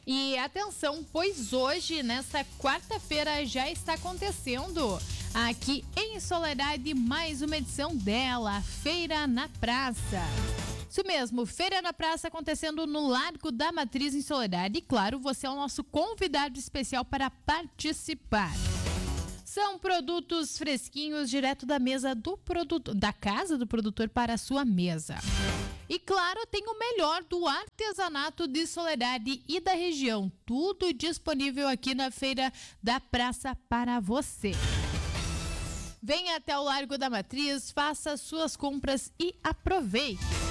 E atenção, pois hoje, nesta quarta-feira, já está acontecendo aqui em Soledade mais uma edição dela, Feira na Praça. Isso mesmo, Feira na Praça acontecendo no Largo da Matriz em Soledade. E claro, você é o nosso convidado especial para participar. São produtos fresquinhos direto da mesa do produtor, da casa do produtor para a sua mesa. E claro, tem o melhor do artesanato de Soledade e da região. Tudo disponível aqui na Feira da Praça para você. Venha até o Largo da Matriz, faça suas compras e aproveite.